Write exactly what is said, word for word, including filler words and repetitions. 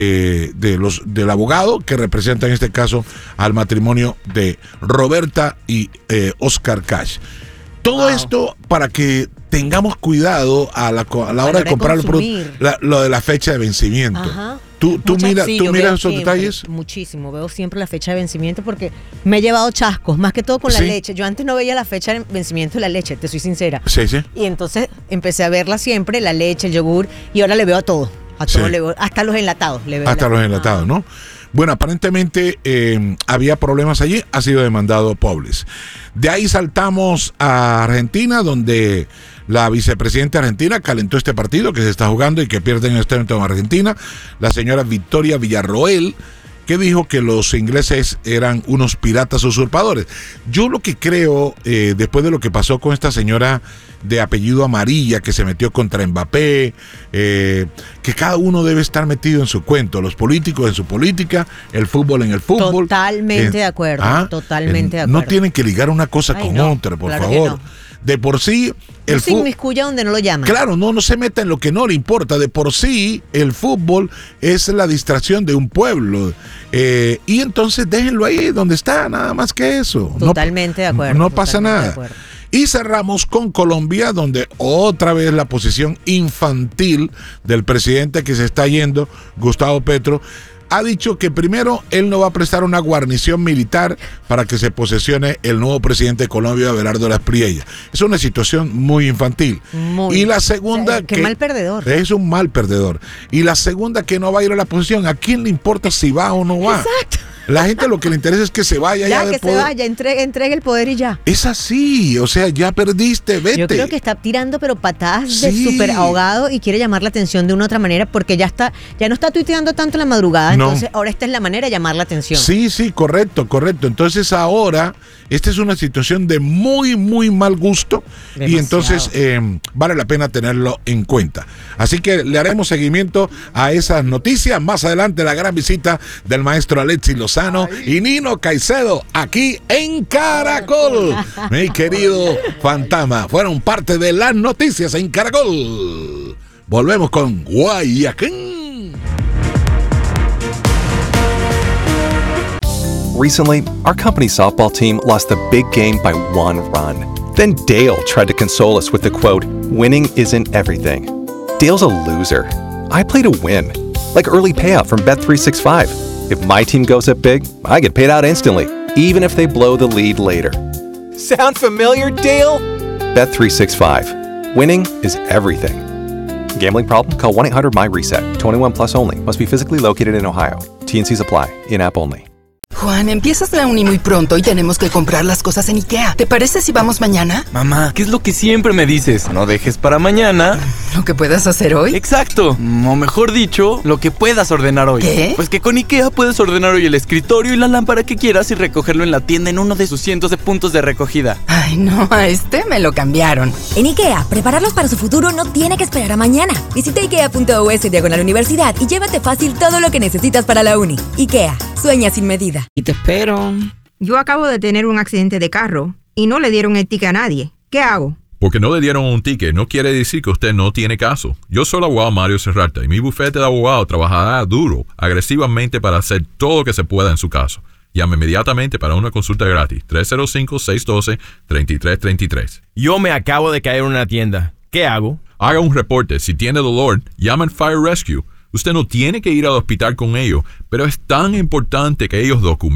eh, de los, del abogado que representa en este caso al matrimonio de Roberta y eh, Oscar Cash. Todo wow. esto para que tengamos cuidado a la, a la hora de comprar el producto, la, lo de la fecha de vencimiento. Ajá. ¿Tú, tú, Mucha, mira, sí, ¿tú miras esos siempre, detalles? Muchísimo, veo siempre la fecha de vencimiento porque me he llevado chascos, más que todo con la ¿Sí? leche. Yo antes no veía la fecha de vencimiento de la leche, te soy sincera. Sí, sí. Y entonces empecé a verla siempre, la leche, el yogur, y ahora le veo a todo. A todo sí. le veo, hasta los enlatados. Le veo hasta la... los enlatados, ah. ¿no? Bueno, aparentemente eh, había problemas allí, ha sido demandado Publis. De ahí saltamos a Argentina, donde la vicepresidenta argentina calentó este partido que se está jugando y que pierde en este momento en Argentina, la señora Victoria Villarroel, que dijo que los ingleses eran unos piratas usurpadores. Yo lo que creo, eh, después de lo que pasó con esta señora de apellido Amarilla que se metió contra Mbappé, eh, que cada uno debe estar metido en su cuento, los políticos en su política, el fútbol en el fútbol. Totalmente eh, de acuerdo, ¿ah? totalmente eh, de acuerdo. No tienen que ligar una cosa Ay, con no, otra, por claro favor. No. De por sí, el no se inmiscuya donde no lo llaman. Claro, no, no se meta en lo que no le importa. De por sí, el fútbol es la distracción de un pueblo. Eh, y entonces déjenlo ahí donde está, nada más que eso. Totalmente no, de acuerdo. No pasa nada. De y cerramos con Colombia, donde otra vez la posición infantil del presidente que se está yendo, Gustavo Petro, ha dicho que primero él no va a prestar una guarnición militar para que se posesione el nuevo presidente de Colombia, Abelardo Las Priella. Es una situación muy infantil. Muy, y la segunda... O sea, qué que mal perdedor. Es un mal perdedor. Y la segunda que no va a ir a la posesión, ¿a quién le importa si va o no va? Exacto. La gente lo que le interesa es que se vaya ya, ya del que poder. se vaya, entregue, entregue el poder y ya. Es así, o sea, ya perdiste, vete. Yo creo que está tirando pero patadas Sí. de súper ahogado y quiere llamar la atención de una u otra manera porque ya está, ya no está tuiteando tanto en la madrugada, No. entonces ahora esta es la manera de llamar la atención. Sí, sí, correcto, correcto. Entonces ahora, esta es una situación de muy, muy mal gusto. Demasiado. Y entonces eh, vale la pena tenerlo en cuenta. Así que le haremos seguimiento a esas noticias. Más adelante la gran visita del maestro Alexis Lozano Ay. y Nino Caicedo aquí en Caracol. Mi querido Fantasma, fueron parte de las noticias en Caracol. Volvemos con Guayaquil. Recently, our company's softball team lost the big game by one run. Then Dale tried to console us with the quote, "Winning isn't everything." Dale's a loser. I play to win. Like early payout from Bet three sixty-five. If my team goes up big, I get paid out instantly, even if they blow the lead later. Sound familiar, Dale? Bet three sixty-five. Winning is everything. Gambling problem? Call one eight hundred M Y reset. twenty-one plus only. Must be physically located in Ohio. T and C's apply. In-app only. Juan, empiezas la uni muy pronto y tenemos que comprar las cosas en IKEA. ¿Te parece si vamos mañana? Mamá, ¿qué es lo que siempre me dices? No dejes para mañana ¿lo que puedas hacer hoy? Exacto, o mejor dicho, lo que puedas ordenar hoy. ¿Qué? Pues que con IKEA puedes ordenar hoy el escritorio y la lámpara que quieras y recogerlo en la tienda en uno de sus cientos de puntos de recogida. Ay, no, a este me lo cambiaron. En IKEA, prepararlos para su futuro no tiene que esperar a mañana. Visita ikea.us diagonal universidad y llévate fácil todo lo que necesitas para la uni. IKEA, sueña sin medida. Y te espero. Yo acabo de tener un accidente de carro y no le dieron el ticket a nadie. ¿Qué hago? Porque no le dieron un ticket no quiere decir que usted no tiene caso. Yo soy el abogado Mario Serrata y mi bufete de abogado trabajará duro, agresivamente para hacer todo lo que se pueda en su caso. Llame inmediatamente para una consulta gratis. tres cero cinco, seis uno dos, tres tres tres tres. Yo me acabo de caer en una tienda. ¿Qué hago? Haga un reporte. Si tiene dolor, llame al Fire Rescue. Usted no tiene que ir al hospital con ellos, pero es tan importante que ellos documenten